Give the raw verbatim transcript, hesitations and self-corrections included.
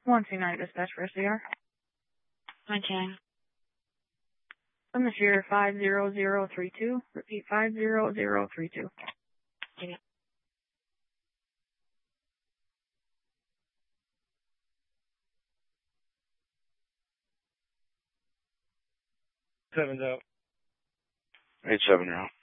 one two nine dispatch for S D R. Okay. From the Sheriff five zero zero three two. Repeat five zero zero three two. Yeah. Seven's out. Eight seven now.